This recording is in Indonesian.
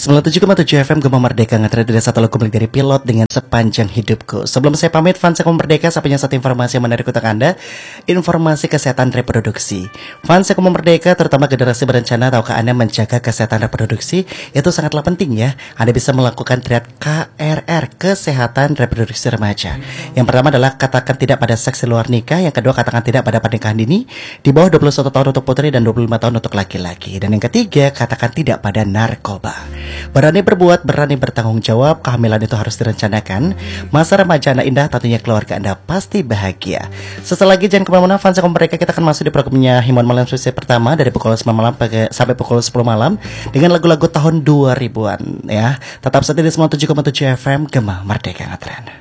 97,7 FM Gema Merdeka ngetret dari satu lagu milik dari Pilot dengan Sepanjang Hidupku. Sebelum saya pamit, fans Gema Merdeka, saya punya satu informasi yang menarik untuk Anda. Informasi kesehatan reproduksi. Fans Gema Merdeka, terutama generasi berencana, tahukah Anda menjaga kesehatan reproduksi? Itu sangatlah penting ya. Anda bisa melakukan triad KRR, kesehatan reproduksi remaja. Yang pertama adalah katakan tidak pada seks di luar nikah. Yang kedua, katakan tidak pada pernikahan dini di bawah 21 tahun untuk putri dan 25 tahun untuk laki-laki. Dan yang ketiga, katakan tidak pada narkoba. Berani berbuat, berani bertanggung jawab. Kehamilan itu harus direncanakan. Masa remaja Anda indah, tentunya keluarga Anda pasti bahagia. Sesaat lagi jangan kemana-mana fans mereka, kita akan masuk di programnya Himuan Malam sesi pertama dari pukul 9 malam sampai pukul 10 malam dengan lagu-lagu tahun 2000-an ya. Tetap setia di 97,7 FM Gema Merdeka Ngetren.